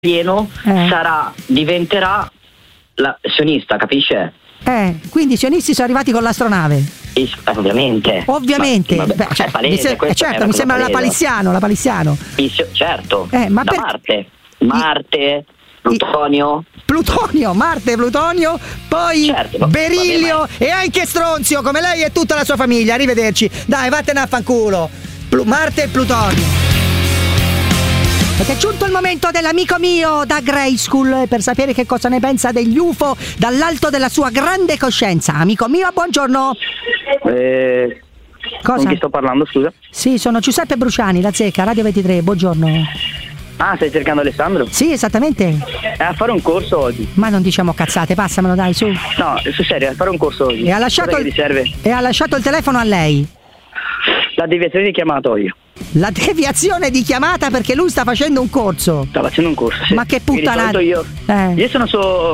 pieno diventerà sionista, capisce? Quindi i sionisti sono arrivati con l'astronave. Ovviamente. Certo, mi sembra la Palissiano. Certo. Ma da Marte, Plutonio, Marte, Plutonio, poi certo, Berillio e anche Stronzio, come lei e tutta la sua famiglia. Arrivederci. Dai, vattene a fanculo. Marte e Plutonio. Ed è giunto il momento dell'amico mio da Grey School per sapere che cosa ne pensa degli UFO dall'alto della sua grande coscienza. Amico mio, buongiorno. Cosa? Con chi sto parlando, scusa? Sì, sono Giuseppe Bruciani, la Zecca, Radio 23, buongiorno. Ah, stai cercando Alessandro? Sì, esattamente. È a fare un corso oggi. Ma non diciamo cazzate, passamelo dai, su. No, sul serio, è a fare un corso oggi. E ha lasciato il telefono a lei. La deviazione di chiamata ho io. La deviazione di chiamata perché lui sta facendo un corso. Sta facendo un corso, sì. Ma che puttanata. Io sono suo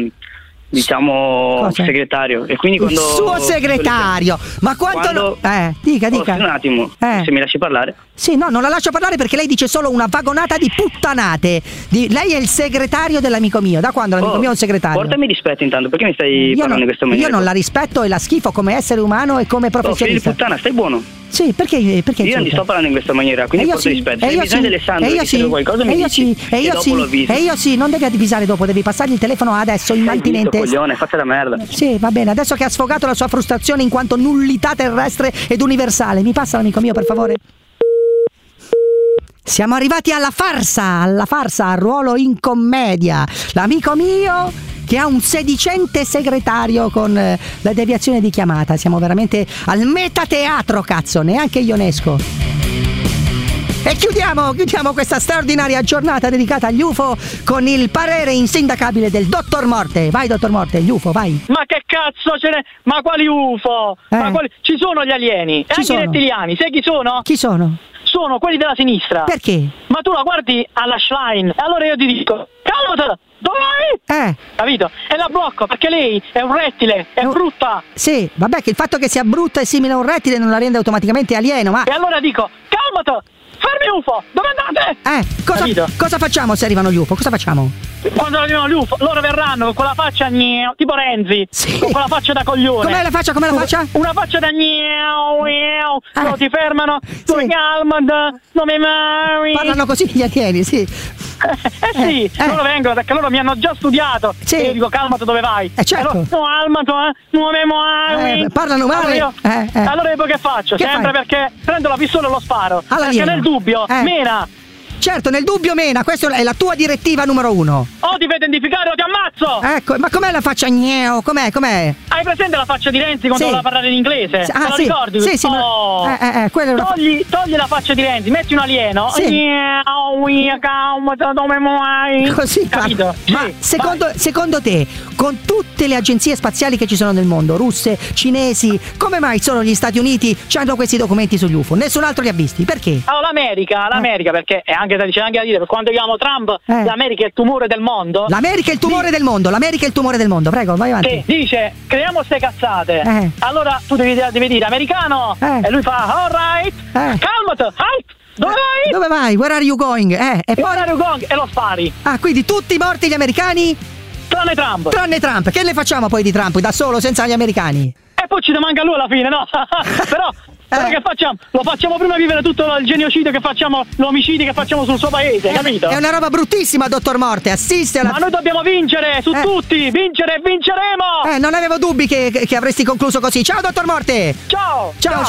segretario e quindi quando il suo segretario. Ma quanto dica. Un attimo, se mi lasci parlare. Sì, no, non la lascio parlare perché lei dice solo una vagonata di puttanate. Lei è il segretario dell'amico mio. Da quando l'amico mio è un segretario? Portami rispetto intanto, perché mi stai parlando in questa maniera? Io non la rispetto e la schifo come essere umano e come professionista. Figlio di puttana, stai buono. Sì, perché io non ti sto parlando in questa maniera, quindi porto rispetto. Se hai bisogno di Alessandro che ti qualcosa mi dici e dopo lo avviso. E io sì, non devi avvisare dopo, devi passargli il telefono adesso in mantinente. Coglione, fate la merda. Sì, va bene, adesso che ha sfogato la sua frustrazione in quanto nullità terrestre ed universale, mi passa l'amico mio per favore? Siamo arrivati alla farsa, al ruolo in commedia. L'amico mio che ha un sedicente segretario con la deviazione di chiamata. Siamo veramente al metateatro, cazzo, neanche Ionesco. E chiudiamo questa straordinaria giornata dedicata agli UFO con il parere insindacabile del Dottor Morte. Vai, Dottor Morte, gli UFO, vai. Ma che cazzo ce n'è? Ma quali UFO? Ci sono gli alieni e anche i rettiliani. Sai chi sono? Chi sono? Sono quelli della sinistra. Perché? Ma tu la guardi alla Schlein e allora io ti dico, calmati, dove vai? Capito? E la blocco perché lei è un rettile, è brutta. Sì, vabbè che il fatto che sia brutta e simile a un rettile non la rende automaticamente alieno, ma... E allora dico, calmati, fermi UFO, dove andate? Cosa facciamo se arrivano gli UFO? Cosa facciamo? Quando arrivano gli UFO, loro verranno con quella faccia tipo Renzi, con quella faccia da coglione. Com'è la faccia? Una faccia da loro ti fermano, tu mi calmano, non mi mai. Parlano così gli alieni, sì. Sì, loro vengono perché loro mi hanno già studiato. Sì. E io dico calmato dove vai? Certo. Allora, calmato, non mi mai. Parlano male. Allora io che faccio? Sempre perché prendo la pistola e lo sparo. Perché nel dubbio, mena. Certo, nel dubbio mena, questa è la tua direttiva numero 1. O ti fai identificare o ti ammazzo! Ecco, ma com'è la faccia gneo? Com'è? Hai presente la faccia di Renzi quando voleva parlare in inglese? Te lo ricordi? Sì, togli la faccia di Renzi, metti un alieno. Sì. Così, capito? Ma secondo te, con tutte le agenzie spaziali che ci sono nel mondo, russe, cinesi, come mai solo gli Stati Uniti hanno questi documenti sugli UFO? Nessun altro li ha visti, perché? Allora, l'America, perché è anche c'è anche da dire, per quanto chiamo Trump, l'America è il tumore del mondo. L'America è il tumore del mondo, prego, vai avanti. Che dice, creiamo ste cazzate. Allora tu devi dire americano, e lui fa, alright, calmati, halt. Dove vai? Where are you going? E lo spari. Ah, quindi tutti morti gli americani? Tranne Trump. Che ne facciamo poi di Trump, da solo, senza gli americani? E poi ci manca lui alla fine, no? Però che facciamo? Lo facciamo prima vivere tutto il genocidio che facciamo, l'omicidio che facciamo sul suo paese, capito? È una roba bruttissima, Dottor Morte, assiste alla... Ma noi dobbiamo vincere su tutti, vincere e vinceremo! Non avevo dubbi che avresti concluso così. Ciao, Dottor Morte! Ciao!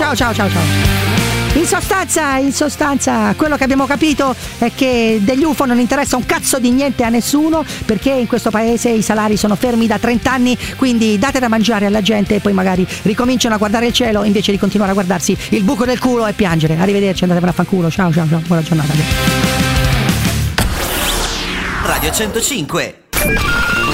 In sostanza, quello che abbiamo capito è che degli UFO non interessa un cazzo di niente a nessuno, perché in questo paese i salari sono fermi da 30 anni, quindi date da mangiare alla gente e poi magari ricominciano a guardare il cielo invece di continuare a guardarsi il buco del culo e piangere. Arrivederci, andatevene a fanculo. Ciao, buona giornata. Radio 105.